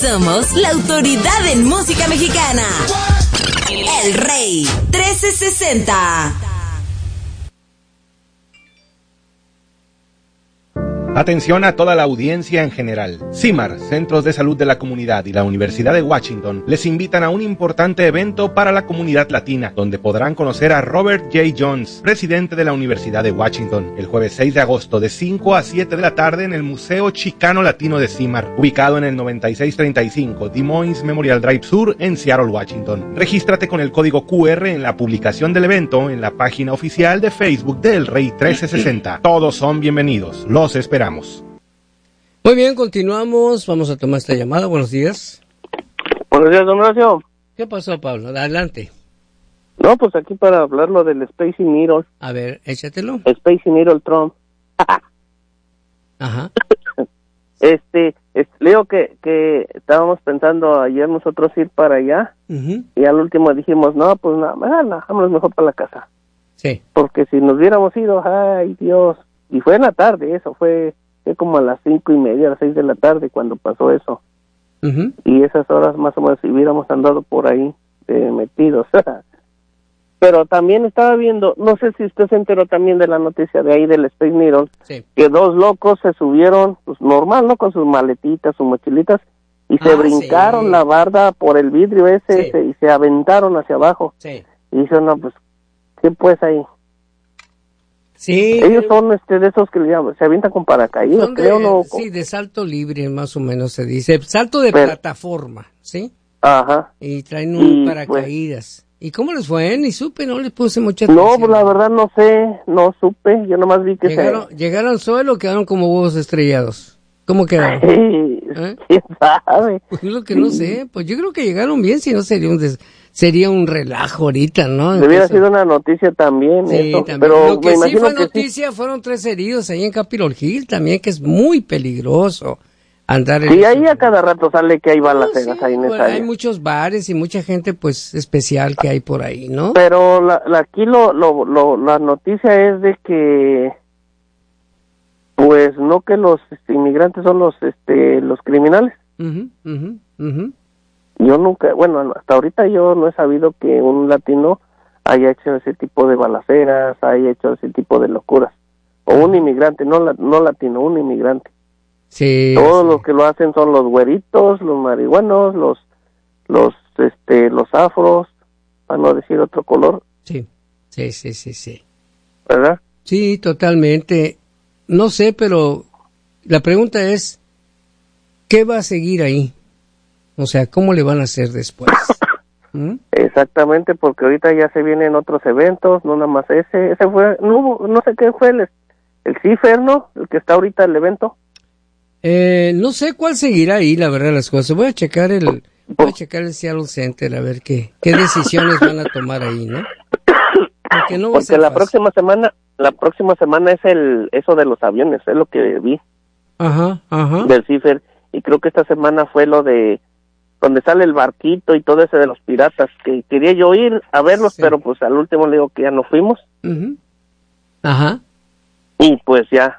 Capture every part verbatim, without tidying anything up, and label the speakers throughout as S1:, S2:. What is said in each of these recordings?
S1: Somos la autoridad en música mexicana. El Rey trece sesenta.
S2: Atención a toda la audiencia en general. CIMAR, Centros de Salud de la Comunidad y la Universidad de Washington les invitan a un importante evento para la comunidad latina, donde podrán conocer a Robert J. Jones, presidente de la Universidad de Washington, el jueves seis de agosto de cinco a siete de la tarde en el Museo Chicano Latino de CIMAR, ubicado en el noventa y seis treinta y cinco Des Moines Memorial Drive Sur en Seattle, Washington. Regístrate con el código Q R en la publicación del evento en la página oficial de Facebook de El Rey trece sesenta. Todos son bienvenidos. Los esperamos.
S3: Muy bien, continuamos. Vamos a tomar esta llamada. Buenos días.
S4: Buenos días, don Horacio.
S3: ¿Qué pasó, Pablo? Adelante.
S4: No, pues aquí para hablar lo del Spacey Needle.
S3: A ver, échatelo.
S4: Spacey Needle Trump.
S3: Ajá.
S4: Este, es, leo que, que estábamos pensando ayer nosotros ir para allá. Uh-huh. Y al último dijimos, no, pues nada, nada, vámonos mejor para la casa.
S3: Sí.
S4: Porque si nos hubiéramos ido, ay Dios. Y fue en la tarde, eso fue, fue como a las cinco y media, a las seis de la tarde cuando pasó eso. Uh-huh. Y esas horas más o menos si hubiéramos andado por ahí eh, metidos. Pero también estaba viendo, no sé si usted se enteró también de la noticia de ahí del Space Needle, sí. Que dos locos se subieron, pues normal, ¿no? Con sus maletitas, sus mochilitas, y se ah, brincaron sí. la barda por el vidrio ese, sí. ese y se aventaron hacia abajo.
S3: Sí.
S4: Y dice, no, pues, ¿qué pues ahí?
S3: Sí.
S4: Ellos son este de esos que le llaman, se avientan con paracaídas,
S3: de,
S4: creo, ¿no?
S3: Sí, de salto libre, más o menos se dice. Salto de Pero, plataforma, ¿sí?
S4: Ajá.
S3: Y traen un y, paracaídas. Pues, ¿y cómo les fue? Ni supe, no les puse mucha
S4: atención.
S3: No,
S4: pues la verdad no sé, no supe, yo nomás vi que
S3: llegaron,
S4: se...
S3: ¿Llegaron al suelo o quedaron como huevos estrellados? ¿Cómo quedaron?
S4: Sí, ¿Eh? ¿Quién sabe?
S3: Pues lo que sí. no sé, pues yo creo que llegaron bien, si no sería un des... sería un relajo ahorita, ¿no?
S4: Entonces, hubiera sido una noticia también, sí, eso.
S3: También.
S4: Pero
S3: lo que
S4: me
S3: sí
S4: imagino
S3: fue
S4: que
S3: noticia sí. fueron tres heridos ahí en Capitol Hill también, que es muy peligroso andar en
S4: sí, ahí lugar. A cada rato sale que hay balaceras no, sí, ahí en
S3: bueno,
S4: esa área.
S3: Hay muchos bares y mucha gente pues especial que hay por ahí, ¿no?
S4: Pero la, la, aquí lo, lo, lo, la noticia es de que pues no que los este, inmigrantes son los este los criminales.
S3: Uh-huh, uh-huh, uh-huh.
S4: Yo nunca, bueno, hasta ahorita yo no he sabido que un latino haya hecho ese tipo de balaceras, haya hecho ese tipo de locuras. O un inmigrante, no no latino, un inmigrante.
S3: Sí.
S4: Todos
S3: sí.
S4: los que lo hacen son los güeritos, los marihuanos, los los este los afros, para no decir otro color.
S3: Sí. Sí, sí, sí, sí.
S4: ¿Verdad?
S3: Sí, totalmente. No sé, pero la pregunta es, ¿qué va a seguir ahí? O sea, ¿cómo le van a hacer después? ¿Mm?
S4: Exactamente, porque ahorita ya se vienen otros eventos, no nada más ese, ese fue, no, no sé qué fue, el, el CIFER, ¿no? El que está ahorita el evento.
S3: Eh, no sé cuál seguirá ahí, la verdad, las cosas. Voy a checar el, voy a checar el Seattle Center a ver qué, qué decisiones van a tomar ahí, ¿no? Porque no va a ser
S4: porque la
S3: fácil.
S4: próxima semana, la próxima semana es el, eso de los aviones, es lo que vi.
S3: Ajá, ajá.
S4: Del CIFER, y creo que esta semana fue lo de donde sale el barquito y todo ese de los piratas, que quería yo ir a verlos, sí. Pero pues al último le digo que ya no fuimos.
S3: Uh-huh. Ajá.
S4: Y pues ya.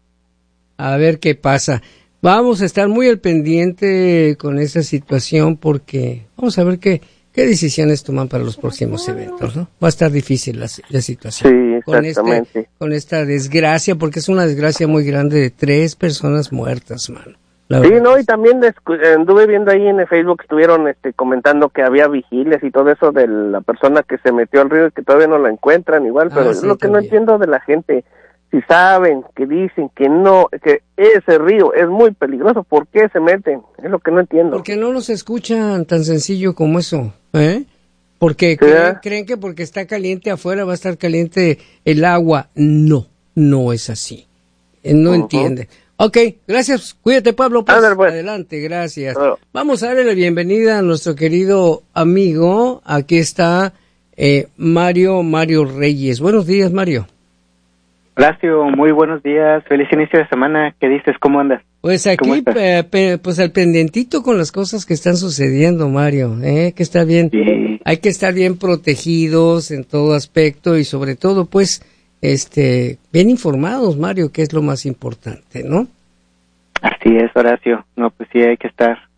S3: A ver qué pasa. Vamos a estar muy al pendiente con esa situación porque vamos a ver qué, qué decisiones toman para los próximos eventos, ¿no? Va a estar difícil la, la situación.
S4: Sí, exactamente.
S3: Con, este, con esta desgracia, porque es una desgracia muy grande de tres personas muertas, mano.
S4: Sí, no, y también anduve viendo ahí en el Facebook, estuvieron este, comentando que había vigiles y todo eso de la persona que se metió al río y que todavía no la encuentran igual, pero ah, sí, es lo que también. No entiendo de la gente, si saben, que dicen que no, que ese río es muy peligroso, ¿por qué se meten? Es lo que no entiendo.
S3: Porque no nos escuchan tan sencillo como eso, ¿eh? Porque ¿sí? creen, creen que porque está caliente afuera va a estar caliente el agua. No, no es así. No uh-huh. entiende. Ok, gracias. Cuídate, Pablo. Pues, Andale, pues. Adelante, gracias. Claro. Vamos a darle la bienvenida a nuestro querido amigo. Aquí está eh, Mario, Mario Reyes. Buenos días, Mario.
S5: Horacio, muy buenos días. Feliz inicio de semana. ¿Qué dices? ¿Cómo andas?
S3: Pues aquí, pe, pe, pues al pendientito con las cosas que están sucediendo, Mario. ¿eh? Que está bien. Sí. Hay que estar bien protegidos en todo aspecto y sobre todo, pues, este, bien informados, Mario, que es lo más importante, ¿no?
S5: Así es, Horacio. No, pues sí, hay que estar